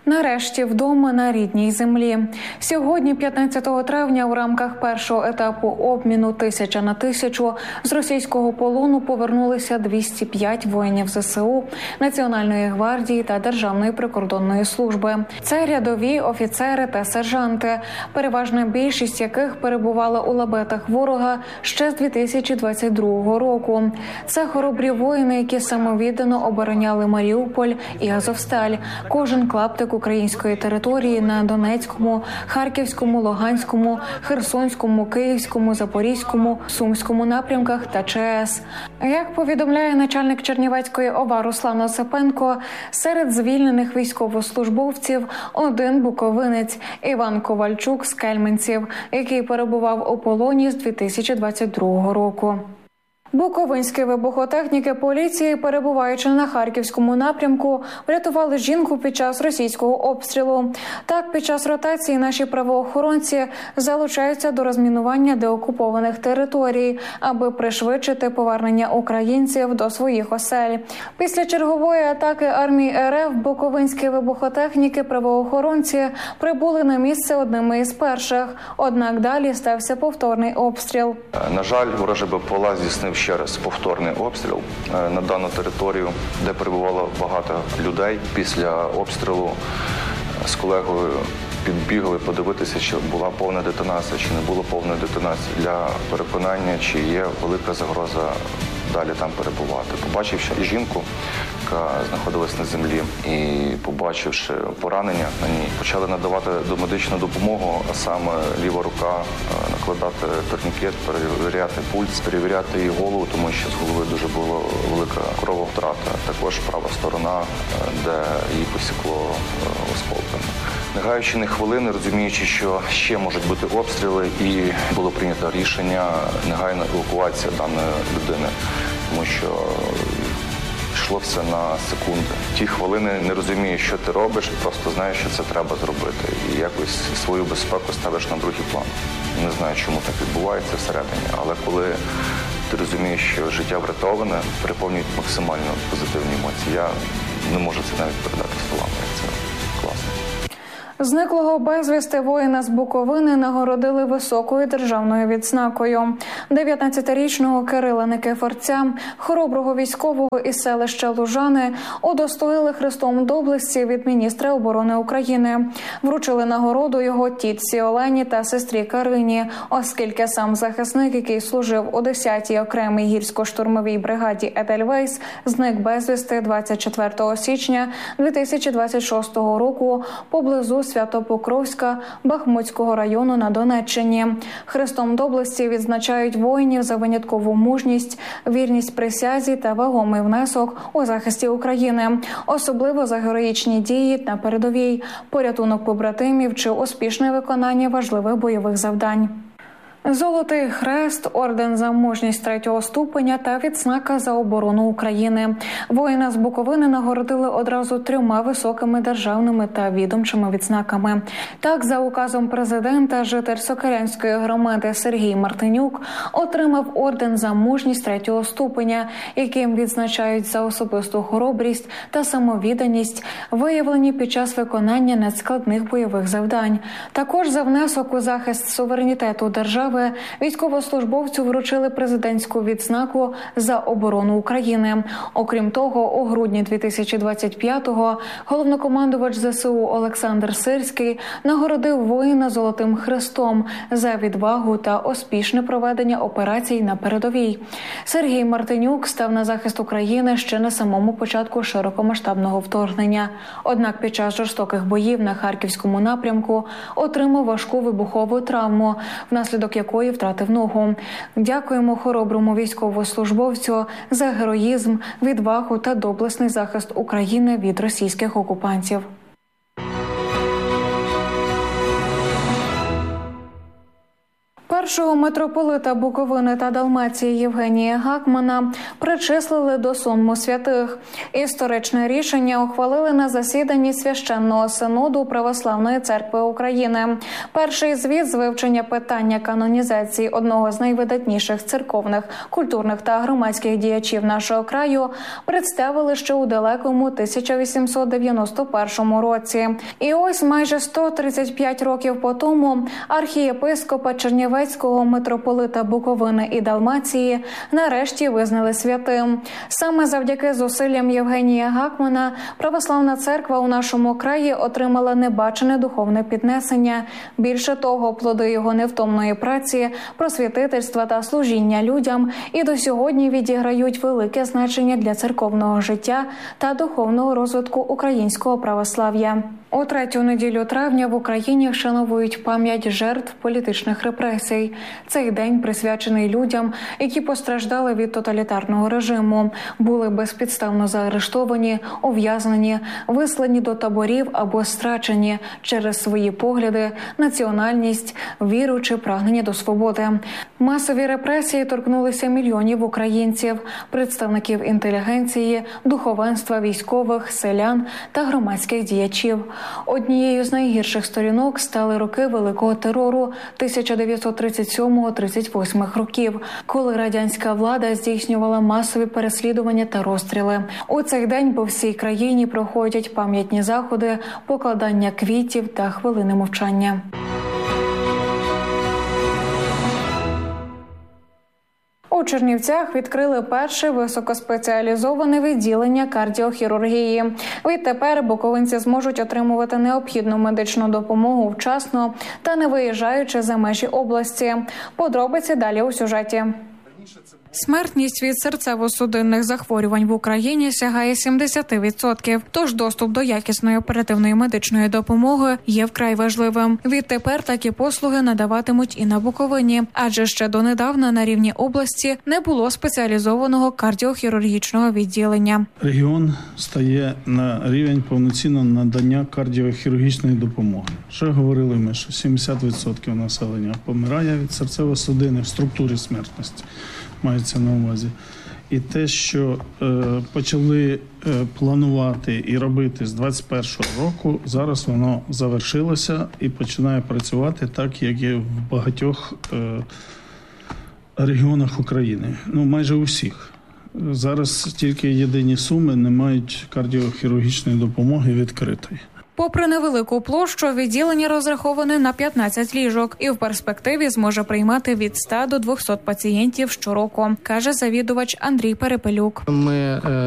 Нарешті вдома на рідній землі. Сьогодні, 15 травня, у рамках першого етапу обміну 1000 на 1000 з російського полону повернулися 205 воїнів ЗСУ, Національної гвардії та Державної прикордонної служби. Це рядові, офіцери та сержанти, переважна більшість яких перебувала у лабетах ворога ще з 2022 року. Це хоробрі воїни, які самовіддано обороняли Маріуполь і Азовсталь. Кожен клаптик української території на Донецькому, Харківському, Луганському, Херсонському, Київському, Запорізькому, Сумському напрямках та ЧАЕС. Як повідомляє начальник Чернівецької ОВА Руслан Осипенко, серед звільнених військовослужбовців один буковинець Іван Ковальчук з Кельменців, який перебував у полоні з 2022 року. Буковинські вибухотехніки поліції, перебуваючи на Харківському напрямку, врятували жінку під час російського обстрілу. Так, під час ротації наші правоохоронці залучаються до розмінування деокупованих територій, аби пришвидшити повернення українців до своїх осель. Після чергової атаки армії РФ буковинські вибухотехніки правоохоронці прибули на місце одними із перших. Однак далі стався повторний обстріл. На жаль, ворожий БПЛА здійснив ще раз повторний обстріл на дану територію, де перебувало багато людей. Після обстрілу з колегою підбігли подивитися, чи була повна детонація, чи не було повної детонації, для переконання, чи є велика загроза далі там перебувати. Побачивши жінку, яка знаходилась на землі, і побачивши поранення на ній, почали надавати домедичну допомогу, а саме ліва рука накладати турнікет, перевіряти пульс, перевіряти її голову, тому що з голови дуже була велика крововтрата. Також права сторона, де її посікло осколками. Не гаючи ні хвилини, розуміючи, що ще можуть бути обстріли, і було прийнято рішення негайна евакуація даної людини, тому що йшло все на секунди. Ті хвилини не розумієш, що ти робиш, просто знаєш, що це треба зробити. І якось свою безпеку ставиш на другий план. Не знаю, чому так відбувається всередині, але коли ти розумієш, що життя врятоване, переповнюють максимально позитивні емоції. Я не можу це навіть передати словами, як це класно. Зниклого безвісти воїна з Буковини нагородили високою державною відзнакою. 19-річного Кирила Никифорця, хороброго військового із селища Лужани, удостоїли Хрестом Доблесті від міністра оборони України. Вручили нагороду його тітці Олені та сестрі Карині, оскільки сам захисник, який служив у 10-й окремій гірсько-штурмовій бригаді «Едельвейс», зник безвісти 24 січня 2026 року поблизу Свято-Покровська Бахмутського району на Донеччині. Хрестом Доблесті відзначають воїнів за виняткову мужність, вірність присязі та вагомий внесок у захисті України, особливо за героїчні дії на передовій, порятунок побратимів чи успішне виконання важливих бойових завдань. Золотий хрест, орден за мужність 3-го ступеня та відзнака за оборону України. Воїна з Буковини нагородили одразу 3 високими державними та відомчими відзнаками. Так, за указом президента, житель Сокирянської громади Сергій Мартинюк отримав орден за мужність 3-го ступеня, яким відзначають за особисту хоробрість та самовідданість, виявлені під час виконання надскладних бойових завдань. Також за внесок у захист суверенітету держави військовослужбовцю вручили президентську відзнаку за оборону України. Окрім того, у грудні 2025-го головнокомандувач ЗСУ Олександр Сирський нагородив воїна Золотим хрестом за відвагу та успішне проведення операцій на передовій. Сергій Мартинюк став на захист України ще на самому початку широкомасштабного вторгнення. Однак під час жорстоких боїв на Харківському напрямку отримав важку вибухову травму, внаслідок якої втратив ногу. Дякуємо хороброму військовослужбовцю за героїзм, відвагу та доблесний захист України від російських окупантів. Першого митрополита Буковини та Далмації Євгенія Гакмана причислили до сонму святих. Історичне рішення ухвалили на засіданні Священного Синоду Православної Церкви України. Перший звіт з вивчення питання канонізації одного з найвидатніших церковних, культурних та громадських діячів нашого краю представили ще у далекому 1891 році. І ось майже 135 років по тому архієпископа Чернівецького митрополита Буковини і Далмації нарешті визнали святим. Саме завдяки зусиллям Євгенія Гакмана православна церква у нашому краї отримала небачене духовне піднесення. Більше того, плоди його невтомної праці, просвітительства та служіння людям і до сьогодні відіграють велике значення для церковного життя та духовного розвитку українського православ'я. У третю неділю травня в Україні вшановують пам'ять жертв політичних репресій. Цей день присвячений людям, які постраждали від тоталітарного режиму, були безпідставно заарештовані, ув'язнені, вислані до таборів або страчені через свої погляди, національність, віру чи прагнення до свободи. Масові репресії торкнулися мільйонів українців, представників інтелігенції, духовенства, військових, селян та громадських діячів. Однією з найгірших сторінок стали роки Великого терору 1937-38 років, коли радянська влада здійснювала масові переслідування та розстріли. У цей день по всій країні проходять пам'ятні заходи, покладання квітів та хвилини мовчання. У Чернівцях відкрили перше високоспеціалізоване відділення кардіохірургії. Відтепер буковинці зможуть отримувати необхідну медичну допомогу вчасно та не виїжджаючи за межі області. Подробиці далі у сюжеті. Смертність від серцево-судинних захворювань в Україні сягає 70%, тож доступ до якісної оперативної медичної допомоги є вкрай важливим. Відтепер такі послуги надаватимуть і на Буковині, адже ще донедавна на рівні області не було спеціалізованого кардіохірургічного відділення. Регіон стає на рівень повноцінного надання кардіохірургічної допомоги. Ще говорили ми, що 70% населення помирає від серцево-судинних в структурі смертності. Мається на увазі. І те, що почали планувати і робити з 2021 року, зараз воно завершилося і починає працювати так, як і в багатьох регіонах України. Ну, майже у всіх. Зараз тільки єдині Суми не мають кардіохірургічної допомоги відкритої. Попри невелику площу, відділення розраховане на 15 ліжок і в перспективі зможе приймати від 100 до 200 пацієнтів щороку, каже завідувач Андрій Перепелюк. Ми